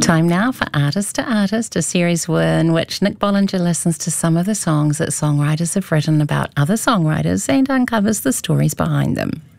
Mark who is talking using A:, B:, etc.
A: Time now for Artist to Artist, a series in which Nick Bollinger listens to some of the songs that songwriters have written about other songwriters and uncovers the stories behind them.